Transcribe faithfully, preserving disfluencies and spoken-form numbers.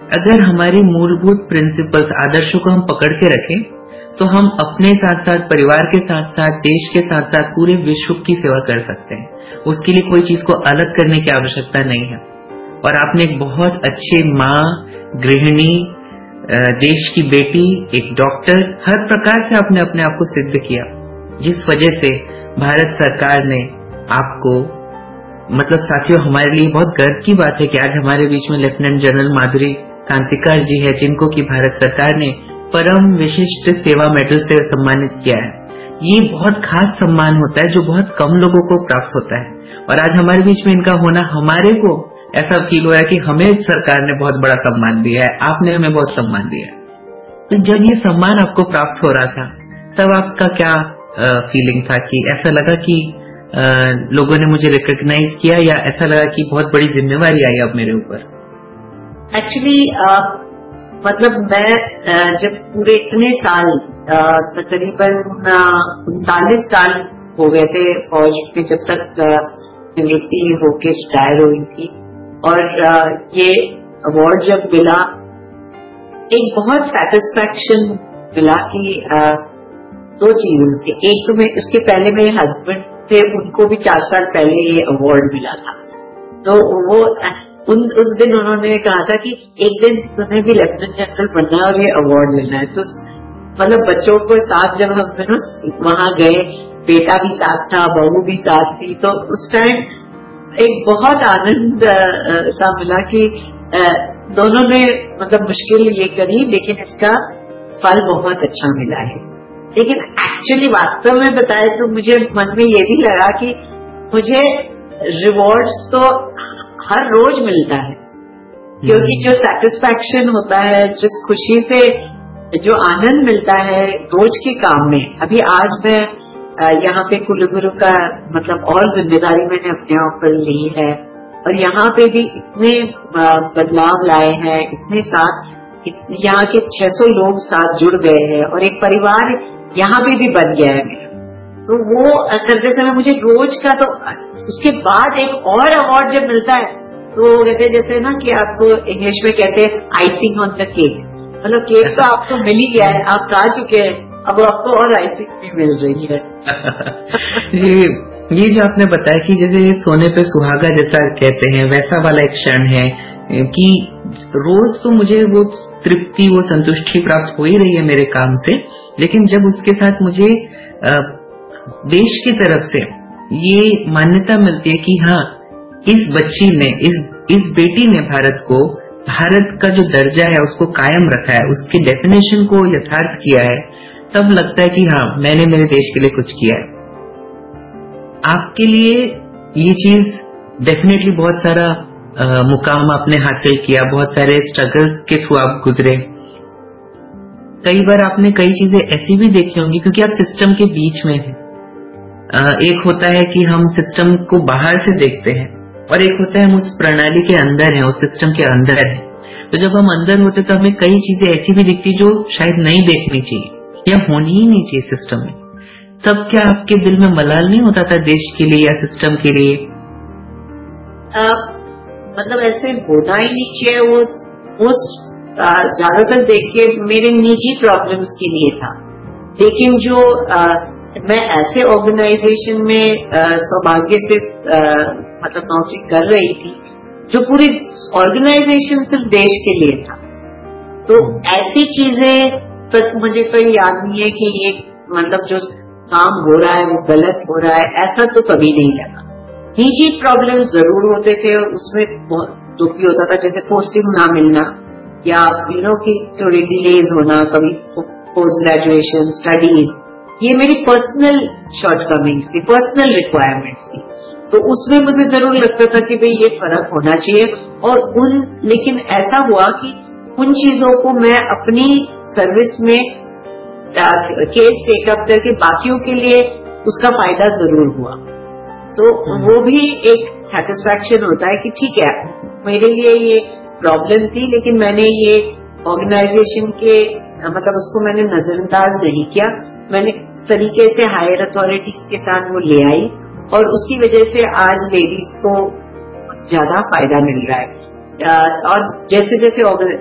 अगर हमारी मूलभूत प्रिंसिपल्स, आदर्शों को हम पकड़ के रखें तो हम अपने साथ साथ, परिवार के साथ साथ, देश के साथ साथ पूरे विश्व की सेवा कर सकते हैं। उसके लिए कोई चीज को अलग करने की आवश्यकता नहीं है। और आपने एक बहुत अच्छे माँ, गृहिणी, देश की बेटी, एक डॉक्टर, हर प्रकार से आपने अपने आप को सिद्ध किया, जिस वजह से भारत सरकार ने आपको, मतलब साथियों, हमारे लिए बहुत गर्व की बात है कि आज हमारे बीच में लेफ्टिनेंट जनरल माधुरी कांतिकार जी है, जिनको कि भारत सरकार ने परम विशिष्ट सेवा मेडल से सम्मानित किया है। ये बहुत खास सम्मान होता है जो बहुत कम लोगों को प्राप्त होता है, और आज हमारे बीच में इनका होना, हमारे को ऐसा फील हुआ है कि हमें सरकार ने बहुत बड़ा सम्मान दिया है, आपने हमें बहुत सम्मान दिया है। तो जब ये सम्मान आपको प्राप्त हो रहा था तब आपका क्या फीलिंग था? कि ऐसा लगा कि आ, लोगों ने मुझे रिकॉग्नाइज किया, या ऐसा लगा कि बहुत बड़ी जिम्मेवारी आई अब मेरे ऊपर? एक्चुअली मतलब मैं जब पूरे इतने साल, तकरीबन उनतालीस साल हो गए थे फौज में, जब तक निवृत्ति होके रिटायर हुई थी, और ये अवार्ड जब मिला, एक बहुत सेटिस्फैक्शन मिला कि दो चीजें थी। एक तो मैं, उसके पहले मेरे हस्बैंड थे, उनको भी चार साल पहले ये अवार्ड मिला था, तो वो उन उस दिन उन्होंने कहा था कि एक दिन तुम्हें भी लेफ्टिनेंट जनरल बनना है और ये अवार्ड लेना है। तो मतलब बच्चों के साथ जब हम वहां गए, बेटा भी साथ था, बहू भी साथ थी, तो उस टाइम एक बहुत आनंद सा मिला कि दोनों ने मतलब मुश्किल ये करी, लेकिन इसका फल बहुत अच्छा मिला है। लेकिन एक्चुअली वास्तव में बताए तो मुझे मन में ये भी लगा कि मुझे रिवॉर्ड्स तो हर रोज मिलता है, क्योंकि जो सेटिस्फैक्शन होता है, जिस खुशी से जो आनंद मिलता है रोज के काम में। अभी आज मैं यहाँ पे कुलगुरु का मतलब और जिम्मेदारी मैंने अपने आप पर ली है, और यहाँ पे भी इतने बदलाव लाए हैं, इतने साथ यहाँ के छह सौ लोग साथ जुड़ गए हैं, और एक परिवार यहाँ पे भी बन गया है मेरा। तो वो करते समय मुझे रोज का, तो उसके बाद एक और अवार्ड जब मिलता है तो कहते हैं जैसे ना कि आपको इंग्लिश में कहते हैं आइसिंग ऑन द केक, मतलब केक तो आपको मिल ही गया है, आप खा चुके हैं, अब आपको और आइसिंग भी मिल रही है। ये ये जो आपने बताया कि जैसे सोने पे सुहागा जैसा कहते हैं, वैसा वाला एक क्षण है कि रोज तो मुझे वो तृप्ति, वो संतुष्टि प्राप्त हो ही रही है मेरे काम से, लेकिन जब उसके साथ मुझे देश की तरफ से ये मान्यता मिलती है कि हाँ, इस बच्ची ने, इस इस बेटी ने भारत को, भारत का जो दर्जा है उसको कायम रखा है, उसके डेफिनेशन को यथार्थ किया है, तब लगता है कि हाँ, मैंने मेरे देश के लिए कुछ किया है। आपके लिए ये चीज डेफिनेटली बहुत सारा आ, मुकाम आपने हासिल किया, बहुत सारे स्ट्रगल्स के थ्रू आप गुजरे। कई बार आपने कई चीजें ऐसी भी देखी होंगी, क्योंकि आप सिस्टम के बीच में हैं। एक होता है कि हम सिस्टम को बाहर से देखते हैं, और एक होता है हम उस प्रणाली के अंदर हैं, उस सिस्टम के अंदर हैं। तो जब हम अंदर होते तो हमें कई चीजें ऐसी भी दिखती जो शायद नहीं देखनी चाहिए या होनी ही नहीं चाहिए सिस्टम में। तब क्या आपके दिल में मलाल नहीं होता था देश के लिए या सिस्टम के लिए? आ, मतलब ऐसे होना ही नहीं चाहिए। वो उस ज्यादातर देखिए मेरे निजी प्रॉब्लम्स के लिए था, लेकिन जो आ, मैं ऐसे ऑर्गेनाइजेशन में सौभाग्य से आ, मतलब नौकरी कर रही थी जो पूरी ऑर्गेनाइजेशन सिर्फ देश के लिए था, तो ऐसी चीजें तक मुझे कोई याद नहीं है कि ये मतलब जो काम हो रहा है वो गलत हो रहा है, ऐसा तो कभी नहीं लगा। निजी प्रॉब्लम जरूर होते थे और उसमें बहुत दुख भी होता था, जैसे पोस्टिंग ना मिलना या यू नो की थोड़ी डिलेज होना, कभी पोस्ट ग्रेजुएशन स्टडीज, ये मेरी पर्सनल शॉर्टकमिंग्स थी, पर्सनल रिक्वायरमेंट्स थी। तो उसमें मुझे जरूर लगता था कि भाई ये फर्क होना चाहिए, और उन लेकिन ऐसा हुआ कि उन चीजों को मैं अपनी सर्विस में केस टेकअप करके बाकियों के लिए उसका फायदा जरूर हुआ। तो वो भी एक सेटिस्फैक्शन होता है कि ठीक है, मेरे लिए ये प्रॉब्लम थी लेकिन मैंने ये ऑर्गेनाइजेशन के मतलब उसको मैंने नजरअंदाज नहीं किया, मैंने तरीके से हायर अथॉरिटीज के साथ वो ले आई, और उसकी वजह से आज लेडीज को ज्यादा फायदा मिल रहा है। और जैसे जैसे